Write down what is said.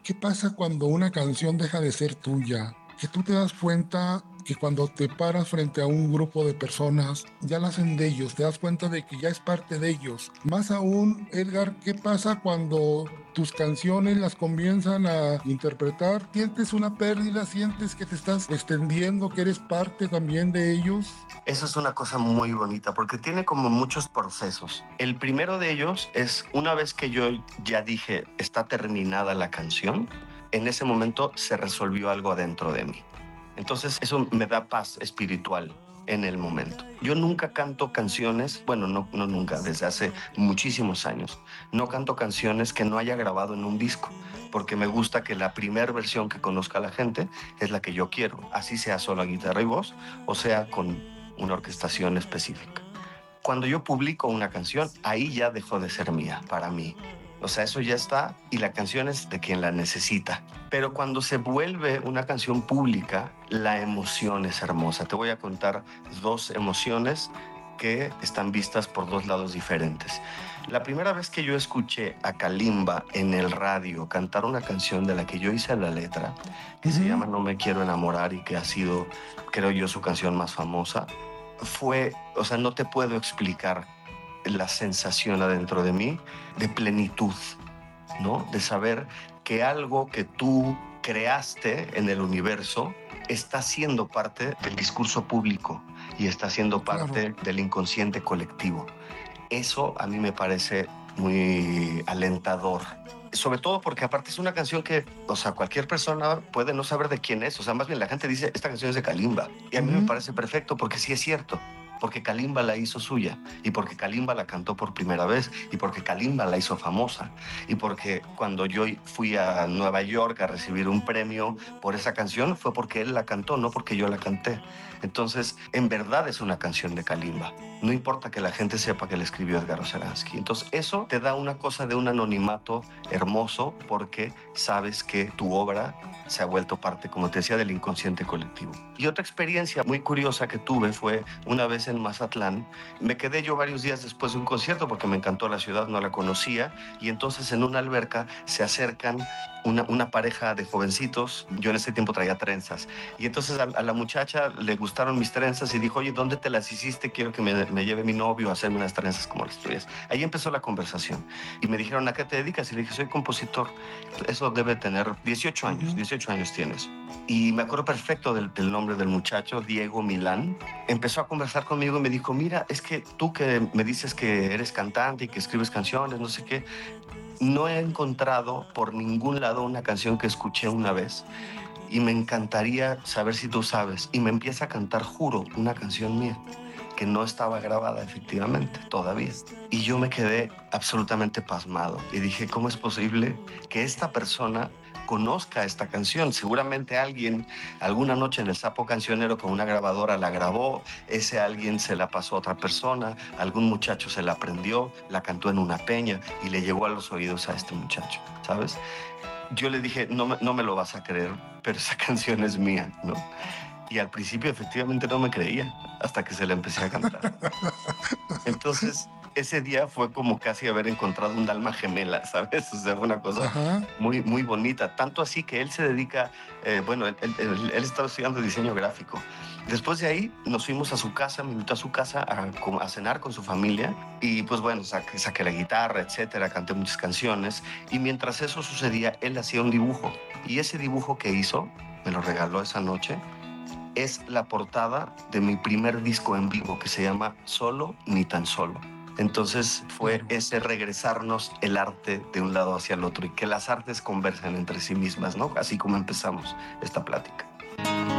¿Qué pasa cuando una canción deja de ser tuya? Que tú te das cuenta que cuando te paras frente a un grupo de personas, ya la hacen de ellos, te das cuenta de que ya es parte de ellos. Más aún, Edgar, ¿qué pasa cuando tus canciones las comienzan a interpretar? ¿Sientes una pérdida? ¿Sientes que te estás extendiendo, que eres parte también de ellos? Esa es una cosa muy bonita porque tiene como muchos procesos. El primero de ellos es una vez que yo ya dije está terminada la canción, en ese momento se resolvió algo adentro de mí. Entonces eso me da paz espiritual en el momento. Yo nunca canto canciones, bueno, no nunca, desde hace muchísimos años, no canto canciones que no haya grabado en un disco, porque me gusta que la primera versión que conozca la gente es la que yo quiero, así sea solo a guitarra y voz, o sea con una orquestación específica. Cuando yo publico una canción, ahí ya dejó de ser mía, para mí. O sea, eso ya está y la canción es de quien la necesita. Pero cuando se vuelve una canción pública, la emoción es hermosa. Te voy a contar dos emociones que están vistas por dos lados diferentes. La primera vez que yo escuché a Kalimba en el radio cantar una canción de la que yo hice la letra, que se llama No me quiero enamorar y que ha sido, creo yo, su canción más famosa, fue, o sea, no te puedo explicar la sensación adentro de mí de plenitud, ¿no? De saber que algo que tú creaste en el universo está siendo parte del discurso público y está siendo parte Claro. del inconsciente colectivo. Eso a mí me parece muy alentador. Sobre todo porque aparte es una canción que, o sea, cualquier persona puede no saber de quién es. O sea, más bien la gente dice, esta canción es de Kalimba. Y a mí me parece perfecto porque sí es cierto. Porque Kalimba la hizo suya y porque Kalimba la cantó por primera vez y porque Kalimba la hizo famosa y porque cuando yo fui a Nueva York a recibir un premio por esa canción fue porque él la cantó, no porque yo la canté. Entonces, en verdad es una canción de Kalimba. No importa que la gente sepa que la escribió Edgar Oceransky. Entonces, eso te da una cosa de un anonimato hermoso porque sabes que tu obra se ha vuelto parte, como te decía, del inconsciente colectivo. Y otra experiencia muy curiosa que tuve fue una vez en Mazatlán. Me quedé yo varios días después de un concierto porque me encantó la ciudad, no la conocía, y entonces en una alberca se acercan una pareja de jovencitos. Yo en ese tiempo traía trenzas y entonces a la muchacha le gustaron mis trenzas y dijo, oye, ¿dónde te las hiciste? Quiero que me lleve mi novio a hacerme unas trenzas como las tuyas. Ahí empezó la conversación y me dijeron, ¿a qué te dedicas? Y le dije, soy compositor. Eso debe tener 18 años, 18 años tienes. Y me acuerdo perfecto del nombre del muchacho, Diego Milán. Empezó a conversar conmigo y me dijo, mira, es que tú que me dices que eres cantante y que escribes canciones, no sé qué, no he encontrado por ningún lado una canción que escuché una vez y me encantaría saber si tú sabes. Y me empieza a cantar, juro, una canción mía que no estaba grabada efectivamente todavía. Y yo me quedé absolutamente pasmado y dije, ¿cómo es posible que esta persona conozca esta canción? Seguramente alguien alguna noche en el Sapo Cancionero con una grabadora la grabó, ese alguien se la pasó a otra persona, algún muchacho se la aprendió, la cantó en una peña y le llegó a los oídos a este muchacho, ¿sabes? Yo le dije, no me lo vas a creer, pero esa canción es mía, ¿no? Y al principio efectivamente no me creía, hasta que se la empecé a cantar. Entonces, ese día fue como casi haber encontrado un alma gemela, ¿sabes? O sea, fue una cosa Ajá. muy, muy bonita. Tanto así que él se dedica, bueno, él estaba estudiando diseño gráfico. Después de ahí nos fuimos a su casa, me invitó a su casa a cenar con su familia y pues bueno, saqué la guitarra, etcétera, canté muchas canciones y mientras eso sucedía, él hacía un dibujo y ese dibujo que hizo, me lo regaló esa noche, es la portada de mi primer disco en vivo que se llama Solo ni tan solo. Entonces fue Claro. ese regresarnos el arte de un lado hacia el otro y que las artes conversen entre sí mismas, ¿no? Así como empezamos esta plática.